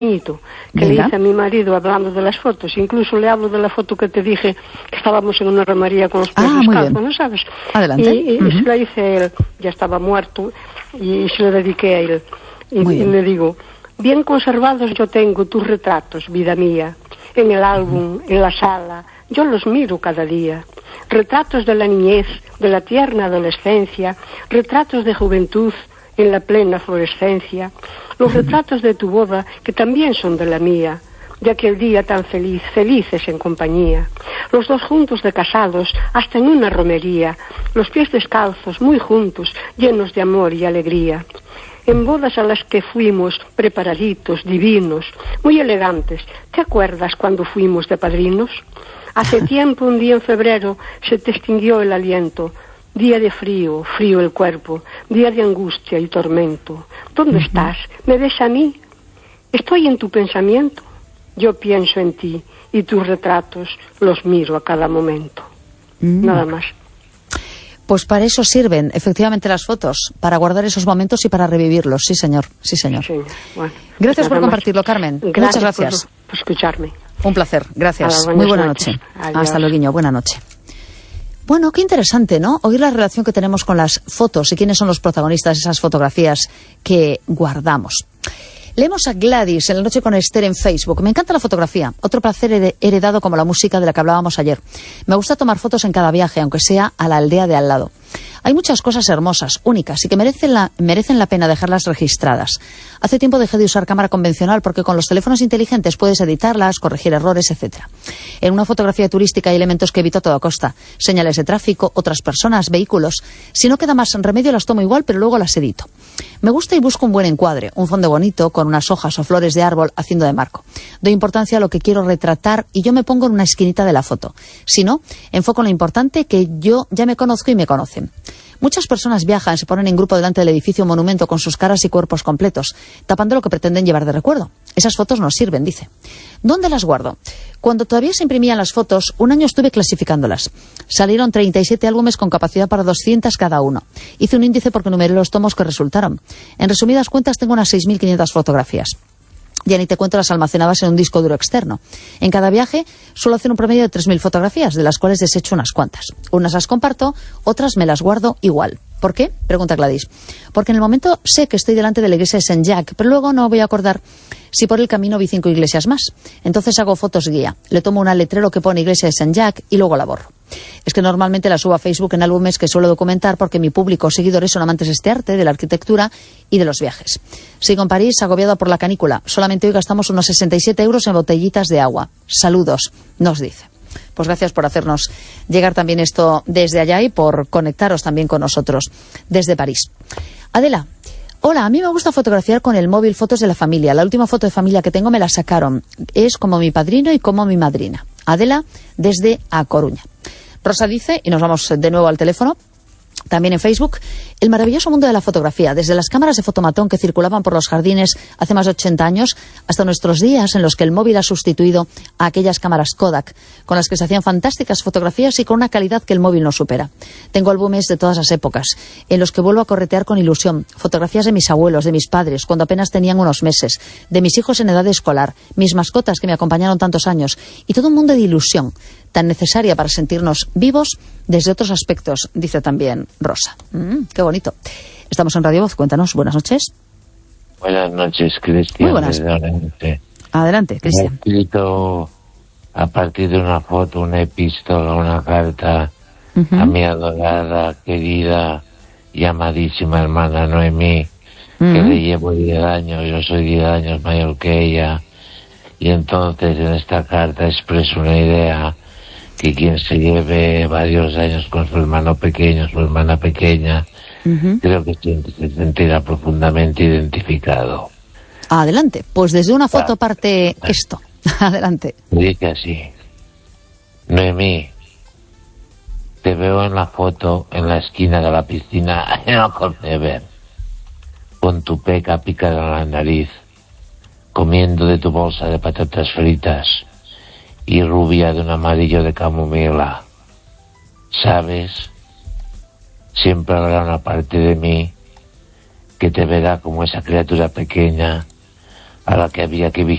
que le hice a mi marido hablando de las fotos. Incluso le hablo de la foto que te dije, que estábamos en una romería con los pies descalzos, ¿no sabes? Adelante. Y se la hice a él, ya estaba muerto, y se lo dediqué a él. Y le digo, bien conservados yo tengo tus retratos, vida mía, en el álbum, en la sala, yo los miro cada día. Retratos de la niñez, de la tierna adolescencia, retratos de juventud, en la plena florescencia, los retratos de tu boda, que también son de la mía, de aquel día tan feliz, felices en compañía, los dos juntos de casados, hasta en una romería, los pies descalzos, muy juntos, llenos de amor y alegría, en bodas a las que fuimos preparaditos, divinos, muy elegantes. ¿Te acuerdas cuando fuimos de padrinos? Hace tiempo, un día en febrero, se te extinguió el aliento. Día de frío, frío el cuerpo, día de angustia y tormento. ¿Dónde estás? ¿Me ves a mí? Estoy en tu pensamiento. Yo pienso en ti y tus retratos los miro a cada momento. Nada más. Pues para eso sirven efectivamente las fotos, para guardar esos momentos y para revivirlos. Sí, señor. Sí, señor. Sí, bueno, gracias por compartirlo, Carmen. Muchas gracias. Por escucharme. Un placer. Gracias. Muy buena noche. Hasta luego. Buena noche. Bueno, qué interesante, ¿no? Oír la relación que tenemos con las fotos y quiénes son los protagonistas de esas fotografías que guardamos. Leemos a Gladys en La Noche con Esther en Facebook. Me encanta la fotografía, otro placer heredado como la música de la que hablábamos ayer. Me gusta tomar fotos en cada viaje, aunque sea a la aldea de al lado. Hay muchas cosas hermosas, únicas, y que merecen la pena dejarlas registradas. Hace tiempo dejé de usar cámara convencional porque con los teléfonos inteligentes puedes editarlas, corregir errores, etc. En una fotografía turística hay elementos que evito a toda costa. Señales de tráfico, otras personas, vehículos. Si no queda más remedio las tomo igual, pero luego las edito. Me gusta y busco un buen encuadre, un fondo bonito, con unas hojas o flores de árbol haciendo de marco. Doy importancia a lo que quiero retratar y yo me pongo en una esquinita de la foto. Si no, enfoco en lo importante, que yo ya me conozco y me conocen. Muchas personas viajan, se ponen en grupo delante del edificio o monumento con sus caras y cuerpos completos, tapando lo que pretenden llevar de recuerdo. Esas fotos no sirven, dice. ¿Dónde las guardo? Cuando todavía se imprimían las fotos, un año estuve clasificándolas. Salieron 37 álbumes con capacidad para 200 cada uno. Hice un índice porque numeré los tomos que resultaron. En resumidas cuentas, tengo unas 6.500 fotografías. Ya ni te cuento las almacenadas en un disco duro externo. En cada viaje suelo hacer un promedio de 3.000 fotografías, de las cuales desecho unas cuantas. Unas las comparto, otras me las guardo igual. ¿Por qué? Pregunta Gladys. Porque en el momento sé que estoy delante de la iglesia de Saint-Jacques, pero luego no voy a acordar si por el camino vi 5 iglesias más. Entonces hago fotos guía. Le tomo un letrero que pone iglesia de Saint-Jacques y luego la borro. Es que normalmente la subo a Facebook en álbumes que suelo documentar porque mi público o seguidores son amantes de este arte, de la arquitectura y de los viajes. Sigo en París, agobiado por la canícula. Solamente hoy gastamos unos 67 euros en botellitas de agua. Saludos, nos dice. Pues gracias por hacernos llegar también esto desde allá y por conectaros también con nosotros desde París. Adela, hola, a mí me gusta fotografiar con el móvil fotos de la familia. La última foto de familia que tengo me la sacaron. Es como mi padrino y como mi madrina. Adela, desde A Coruña. Rosa dice, y nos vamos de nuevo al teléfono, también en Facebook, el maravilloso mundo de la fotografía, desde las cámaras de fotomatón que circulaban por los jardines hace más de 80 años, hasta nuestros días en los que el móvil ha sustituido a aquellas cámaras Kodak, con las que se hacían fantásticas fotografías y con una calidad que el móvil no supera. Tengo álbumes de todas las épocas, en los que vuelvo a corretear con ilusión, fotografías de mis abuelos, de mis padres, cuando apenas tenían unos meses, de mis hijos en edad escolar, mis mascotas que me acompañaron tantos años, y todo un mundo de ilusión, tan necesaria para sentirnos vivos desde otros aspectos, dice también Rosa. Qué bonito. Estamos en Radio Voz, cuéntanos. Buenas noches. Buenas noches, Cristian. Muy buenas. Adelante, Cristian. He escrito a partir de una foto, una epístola, una carta a mi adorada, querida y amadísima hermana Noemí, que le llevo 10 años, yo soy 10 años mayor que ella, y entonces en esta carta expreso una idea, que quien se lleve varios años con su hermano pequeño, su hermana pequeña, creo que se sentirá profundamente identificado. Adelante, pues desde una foto parte esto. Adelante. Dice así: Noemí, te veo en la foto en la esquina de la piscina en Alcornever, con tu peca picada en la nariz, comiendo de tu bolsa de patatas fritas y rubia de un amarillo de camomila. ¿Sabes? Siempre habrá una parte de mí que te verá como esa criatura pequeña a la que había que